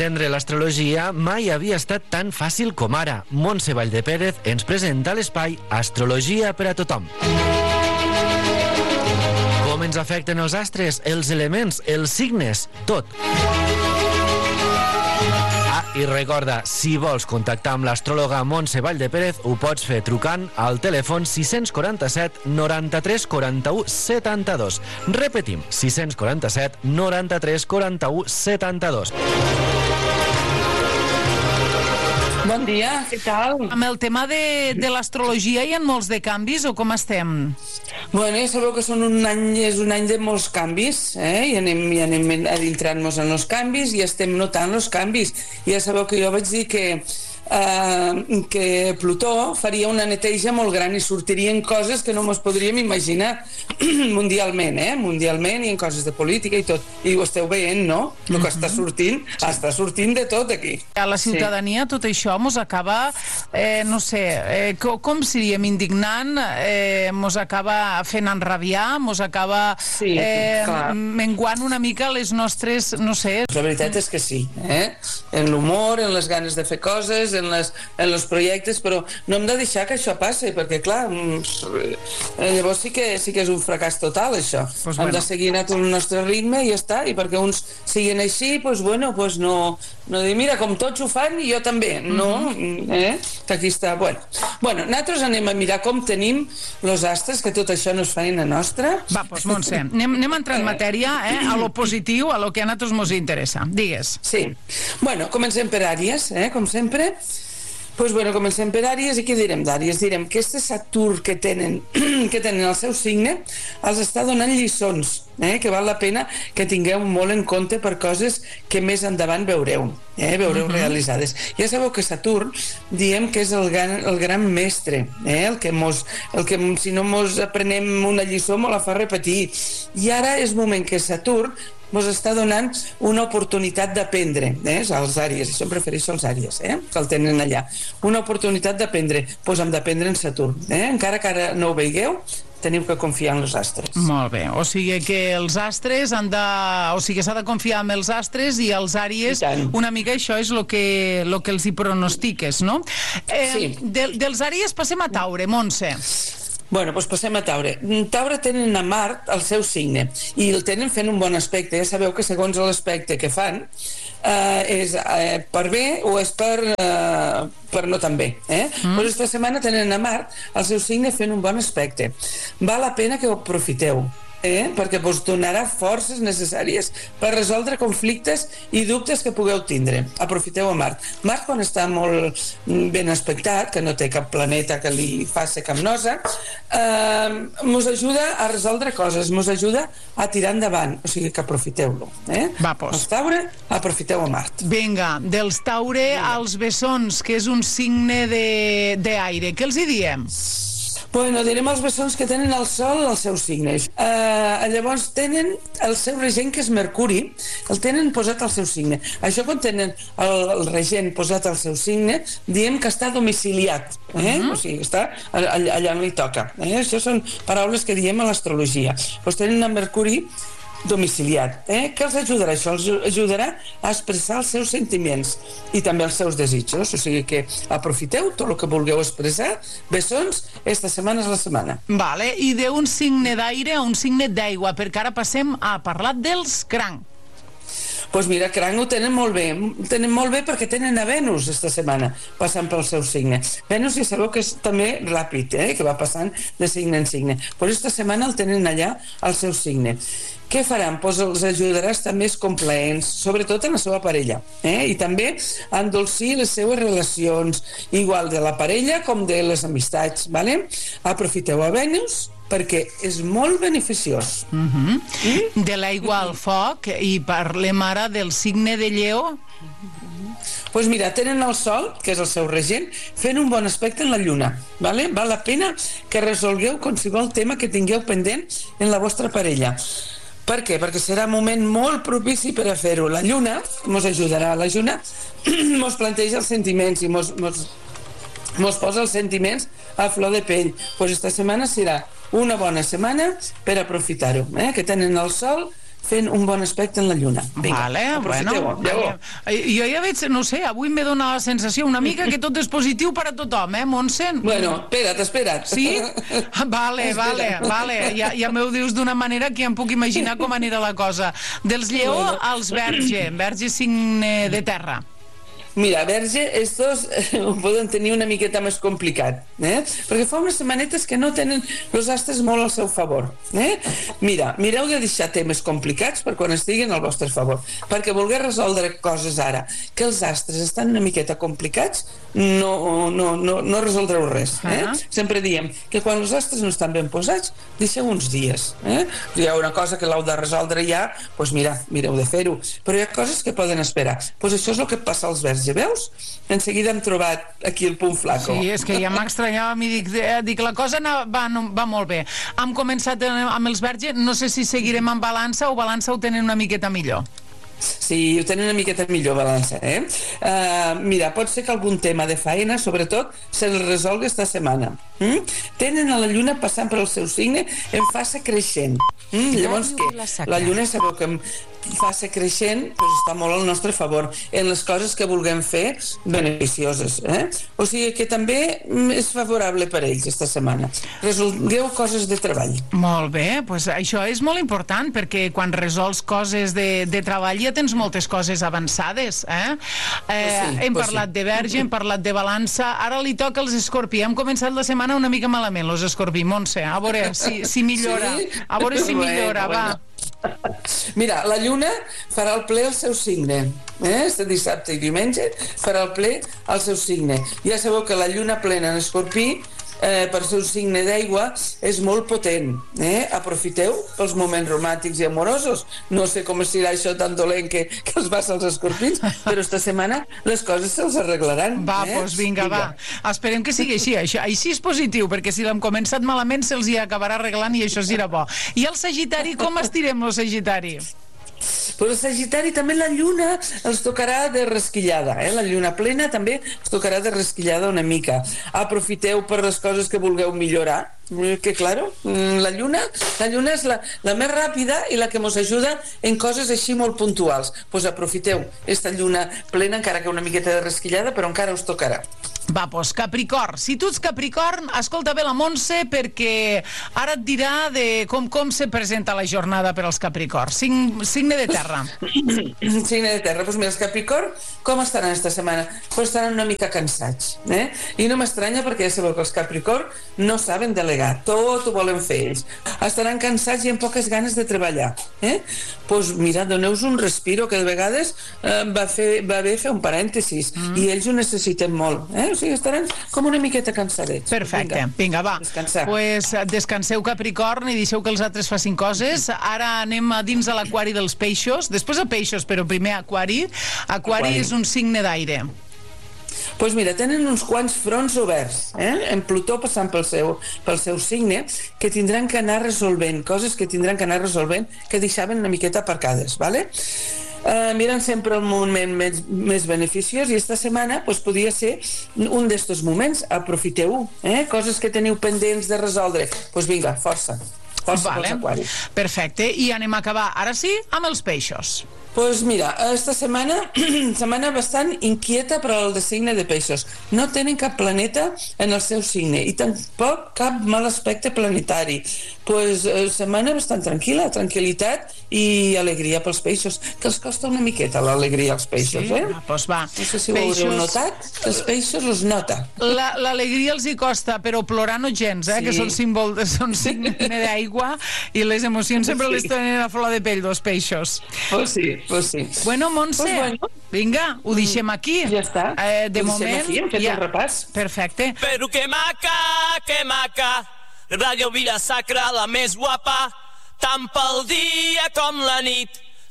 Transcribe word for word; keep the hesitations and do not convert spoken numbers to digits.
entendre l'astrologia mai havia estat tan fàcil com ara. Montse Valldepérez ens presenta l'espai Astrologia per a tothom. Com ens afecten els astres, els elements, els signes, tot. Ah, i recorda, si vols contactar amb l'astròloga Montse Valldepérez, ho pots fer trucant al telèfon sis quaranta set noranta-tres quaranta-u setanta-dos. Repetim, sis quaranta set noranta-tres quaranta-u setanta-dos. Bon dia, què tal? Amb el tema de, de l'astrologia hi ha molts de canvis o com estem? Bueno, ja sabeu que són un any, és un any de molts canvis, eh? I anem, i anem adentrant-nos en els canvis i estem notant els canvis. Ja sabeu que jo vaig dir que Uh, que Plutó faria una neteja molt gran i sortirien coses que no mos podríem imaginar mundialment, eh? Mundialment i en coses de política i tot. I ho esteu veient, no? El que uh-huh. està sortint, sí. està sortint de tot aquí. A la ciutadania sí. Tot això mos acaba, eh, no sé, eh, com, com seríem indignant, eh, mos acaba fent enrabiar, mos acaba sí, eh, menguant una mica les nostres, no sé... La veritat és que sí, eh? En l'humor, en les ganes de fer coses, en, les, en els projectes, però no hem de deixar que això passi, perquè clar, llavors sí que, sí que és un fracàs total, això. Pues hem bueno. de seguir anant al nostre ritme i ja està, i perquè uns siguin així, doncs bueno, pues no, no dir, mira, com tots ho fan i jo també, no? Mm-hmm. eh? Que aquí està, bueno. Bueno, nosaltres anem a mirar com tenim els astres, que tot això no es fa a nostra. Va, doncs Montse, anem, anem a entrar en matèria, eh? A lo positiu, a lo que a nosaltres mos interessa. Digues. Sí. Bueno, comencem per Àries, eh? Com sempre. Pues bueno, comencem per Àries i què direm d'Àries? Direm que este Saturn que tenen que tenen el seu signe els està donant lliçons, eh? Que val la pena que tingueu molt en compte per coses que més endavant veureu, eh? veureu uh-huh. realitzades. Ja sabeu que Saturn diem que és el gran, el gran mestre, eh? el, que mos, el que si no mos aprenem una lliçó mos la fa repetir. I ara és moment que Saturn mos està donant una oportunitat d'aprendre, eh? als Àries, això em prefereixo als Àries, eh? que el tenen allà, una oportunitat d'aprendre, doncs hem d'aprendre en Saturn, eh? encara que ara no ho veigueu, teniu que confiar en els astres. Molt bé, o sigui que els astres han de... o sigui que s'ha de confiar en els astres i els Àries, una mica això és el que, lo que els hi pronostiques, no? Eh, sí. De, dels Àries passem a Taure, Montse. Bueno, doncs passem a Taure. Taure tenen a Mart el seu signe i el tenen fent un bon aspecte. Ja sabeu que segons l'aspecte que fan eh, és eh, per bé o és per, eh, per no tan bé. Eh? Mm. Pues aquesta setmana tenen a Mart el seu signe fent un bon aspecte. Val la pena que ho aprofiteu. Eh? perquè vos donarà forces necessàries per resoldre conflictes i dubtes que pugueu tindre. Aprofiteu a Mart. Mart, quan està molt ben aspectat, que no té cap planeta que li faci cap nosa, eh, mos ajuda a resoldre coses, mos ajuda a tirar endavant, o sigui que aprofiteu-lo. Eh? Va, pues. Els Taure, aprofiteu a Mart. Vinga, dels Taure als Bessons, que és un signe d'aire, què els hi diem? Bueno, direm els bessons que tenen el sol al seu signe. Uh, llavors tenen el seu regent, que és Mercuri, el tenen posat al seu signe. Això quan tenen el, el regent posat al seu signe, diem que està domiciliat, eh? Uh-huh. O sigui, està allà, allà on li toca. Eh? Això són paraules que diem a l'astrologia. Doncs tenen a Mercuri domiciliat. Eh? Què els ajudarà? Això els ajudarà a expressar els seus sentiments i també els seus desitjos. O sigui que aprofiteu tot el que vulgueu expressar. Bessons, esta setmana és la setmana. Vale, i d'un signe d'aire a un signe d'aigua, perquè ara passem a parlar dels cranc. Doncs pues mira, cranc ho tenen molt bé. Tenen molt bé perquè tenen a Venus esta setmana, passant pel seu signe. Venus ja sabeu que és també ràpid, eh? que va passant de signe en signe. Però esta setmana el tenen allà al seu signe. Què faran? Pues els ajudarà a estar més complaents, sobretot en la seva parella, eh? I també a endolcir les seues relacions, igual de la parella com de les amistats, ¿vale? Aprofiteu a Venus perquè és molt beneficiós. Uh-huh. Mm? De l'aigua al foc, i parlem ara del signe de Lleó. Doncs pues mira, tenen el Sol, que és el seu regent, fent un bon aspecte en la Lluna. ¿Vale? Val la pena que resolgueu qualsevol tema que tingueu pendent en la vostra parella. Per què? Perquè serà un moment molt propici per a fer-ho. La Lluna mos ajudarà. La Lluna mos planteja els sentiments i mos, mos, mos posa els sentiments a flor de pell. Doncs esta setmana serà una bona setmana per aprofitar-ho, eh? Que tenen el Sol fent un bon aspecte en la lluna. Vinga, vale, bueno, jo ja veig, no sé, avui m'he donat la sensació una mica que tot és positiu per a tothom, eh, Montse? Bueno, espera't, espera't. Sí? Vale, vale, vale, ja, ja m'ho dius d'una manera que ja em puc imaginar com anirà la cosa. Dels Lleó als Verge, Verge signe de terra. Mira, Verge, estos eh, ho poden tenir una miqueta més complicat, eh? Perquè fa unes setmanetes que no tenen els astres molt al seu favor. Eh? Mira, mireu de deixar temes complicats per quan estiguen al vostre favor, perquè voler resoldre coses ara que els astres estan una miqueta complicats, no, no, no, no resoldreu res. Eh? Uh -huh. Sempre diem que quan els astres no estan ben posats, deixeu uns dies. Eh? Hi ha una cosa que l'heu de resoldre ja, doncs mira, mireu de fer-ho. Però hi ha coses que poden esperar. Doncs això és el que passa als Verge. Ja veus? En seguida hem trobat aquí el punt flaco. Sí, és que ja m'estranyava, m'hi dic, eh, dic, la cosa no, va, no, va molt bé. Hem començat amb els Verge, no sé si seguirem amb balança o balança ho tenen una miqueta millor. Sí, ho tenen una miqueta millor, balança, eh? Uh, mira, pot ser que algun tema de faena, sobretot, se'ls resolgui esta setmana. Mm? Tenen a la lluna passant per el seu signe en fase creixent. Mm? Llavors, què? La lluna sabeu que en fase creixent pues, està molt al nostre favor en les coses que vulguem fer beneficioses. Eh? O sigui que també és favorable per ells esta setmana. Resolgueu coses de treball. Molt bé, pues això és molt important perquè quan resols coses de, de treball ja tens moltes coses avançades. Eh? Eh, sí, hem parlat sí. de Verge, hem parlat de balança, ara li toca als Escorpí. Hem començat la setmana una mica malament, els Escorpí. Montse, a veure si, si millora. Sí? A veure si bueno, millora, va. Bueno. Mira, la lluna farà el ple al seu signe, eh? Este dissabte i diumenge farà el ple al seu signe. Ja sabeu que la lluna plena en Escorpí eh, per ser un signe d'aigua és molt potent, eh? Aprofiteu pels moments romàntics i amorosos. No sé com serà això tan dolent que, que els passa als escorpins, però esta setmana les coses se'ls arreglaran. Va, eh? doncs vinga, vinga, va. Esperem que sigui així. Això, així és positiu, perquè si l'hem començat malament se'ls hi acabarà arreglant i això serà bo. I el Sagitari, com estirem el Sagitari? Però el Sagitari també la lluna els tocarà de resquillada, eh? La lluna plena també els tocarà de resquillada una mica. Aprofiteu per les coses que vulgueu millorar, que claro, la lluna la lluna és la, la més ràpida i la que ens ajuda en coses així molt puntuals. Doncs pues aprofiteu esta lluna plena, encara que una miqueta de resquillada, però encara us tocarà. Va, doncs Capricorn. Si tu ets Capricorn, escolta bé la Montse, perquè ara et dirà de com, com se presenta la jornada per als Capricorn. Sign, signe de terra. Signe de terra. Doncs mira, els Capricorn, com estaran esta setmana? Pues estaran una mica cansats. Eh? I no m'estranya perquè ja sabeu que els Capricorn no saben delegar. Tot ho volen fer ells. Estaran cansats i amb poques ganes de treballar. Eh? Doncs mira, doneu-vos un respiro, que de vegades eh, va, fer, va bé fer un parèntesis. Mm. I ells ho necessiten molt. Eh? O sigui, estaran com una miqueta cansadets. Perfecte, vinga, vinga va. Descansar. Pues descanseu Capricorn i deixeu que els altres facin coses. Ara anem a dins de l'aquari dels peixos, després a peixos, però primer aquari. Aquari, aquari. És un signe d'aire. Doncs pues mira, tenen uns quants fronts oberts, eh? En Plutó passant pel seu, pel seu signe, que tindran que anar resolvent, coses que tindran que anar resolvent, que deixaven una miqueta aparcades, ¿vale? Uh, miren sempre el moment més, més beneficiós, i esta setmana pues, podria ser un d'estos moments. Aprofiteu, eh? Coses que teniu pendents de resoldre. Doncs pues vinga, força. Força vale. pels aquaris. Perfecte, i anem a acabar ara sí amb els peixos. Doncs pues mira, esta setmana setmana bastant inquieta per al de signe de peixos. No tenen cap planeta en el seu signe i tampoc cap mal aspecte planetari. Doncs pues, setmana bastant tranquil·la, tranquil·litat i alegria pels peixos, que els costa una miqueta l'alegria als peixos, sí, eh? Doncs va. No sé si peixos... ho haureu notat, que els peixos els nota. L'alegria els hi costa, però plorar no gens, eh? Sí. Que són símbol, són signe d'aigua i les emocions sempre sí. les tenen a flor de pell dels peixos. Pues sí. Pues sí. Bueno, Montse, pues bueno. Vinga, ho deixem aquí. Ja està. Eh, de ho moment, aquí, hem fet ja. un repàs. Perfecte. Però que maca, que maca, Radio Vila Sacra, la més guapa, tant pel dia com la nit.